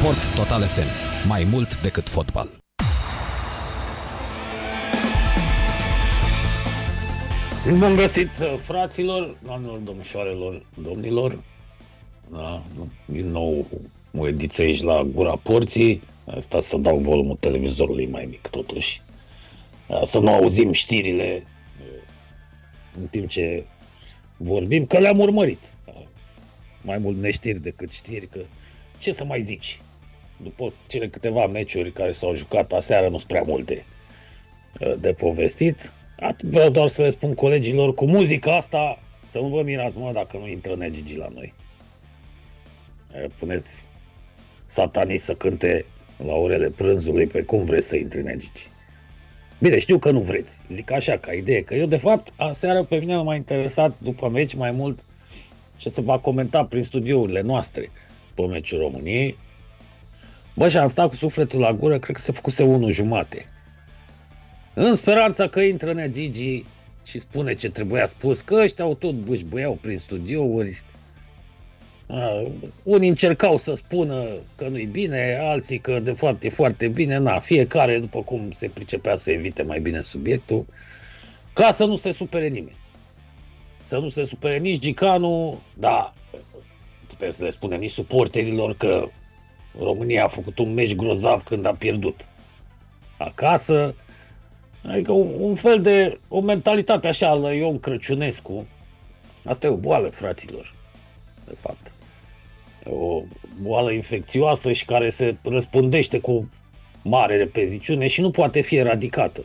Sport Total FM. Mai mult decât fotbal. Bun găsit, fraților, doamnelor, domnișoarelor, domnilor. Da, din nou o ediție aici la gura porții. Asta să dau volumul televizorului mai mic, totuși. Să nu auzim știrile în timp ce vorbim, că le-am urmărit. Mai mult neștiri decât știri, că ce să mai zici? După cele câteva meciuri care s-au jucat aseară, nu sunt prea multe de povestit. Vreau doar să le spun colegilor, cu muzica asta, să nu vă mirați, mă, dacă nu intră Negigi la noi. Puneți satanii să cânte la orele prânzului pe cum vreți să intri Negigi. Bine, știu că nu vreți, zic așa ca idee, că eu de fapt aseară pe mine m-a interesat după meci mai mult ce se va comenta prin studiourile noastre pe meciul României. Bă, și am stat cu sufletul la gură, cred că se făcuse 1:30. În speranța că intră Negigi și spune ce trebuia spus, că ăștia au tot bâșbâiau prin studiouri. Unii încercau să spună că nu-i bine, alții că de fapt e foarte bine. Fiecare după cum se pricepea să evite mai bine subiectul, ca să nu se supere nimeni. Să nu se supere nici Gicanu, da, putem să le spunem nici suporterilor că România a făcut un meci grozav când a pierdut acasă. Adică un fel de, o mentalitate așa la Ion Crăciunescu. Asta e o boală, fraților, de fapt. O boală infecțioasă și care se răspândește cu mare repeziciune și nu poate fi eradicată.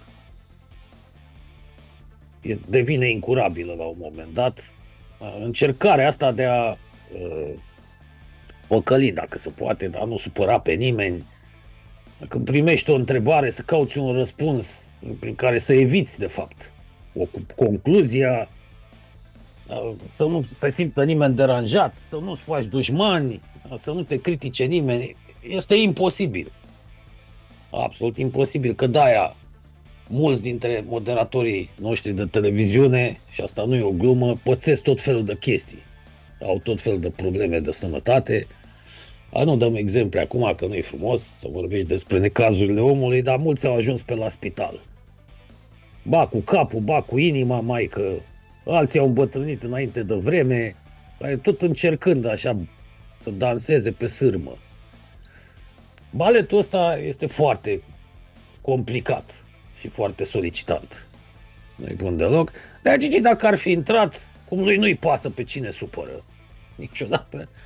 Devine incurabilă la un moment dat. Încercarea asta de a păcăli, dacă se poate, dar nu supăra pe nimeni. Când primești o întrebare, să cauți un răspuns prin care să eviți, de fapt, o concluzia, să nu se simtă nimeni deranjat, să nu-ți faci dușmani, să nu te critique nimeni. Este imposibil. Absolut imposibil, că de-aia mulți dintre moderatorii noștri de televiziune, și asta nu e o glumă, pățesc tot felul de chestii. Au tot felul de probleme de sănătate. Nu dăm exemple acum, că nu e frumos să vorbești despre necazurile omului, dar mulți au ajuns pe la spital. Ba cu capul, ba cu inima, maică. Alții au îmbătrânit înainte de vreme, tot încercând așa să danseze pe sârmă. Baletul ăsta este foarte complicat și foarte solicitant. Nu-i bun deloc. Dar Gigi, dacă ar fi intrat, cum lui nu-i pasă pe cine supără niciodată,